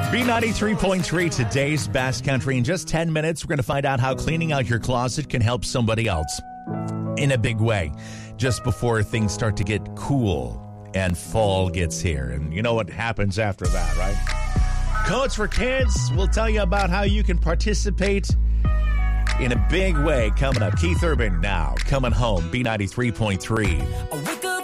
B93.3, today's best country. In just 10 minutes, we're going to find out how cleaning out your closet can help somebody else in a big way just before things start to get cool and fall gets here. And you know what happens after that, right? Codes for Kids, we'll tell you about how you can participate in a big way coming up. Keith Urban now, coming home, B93.3.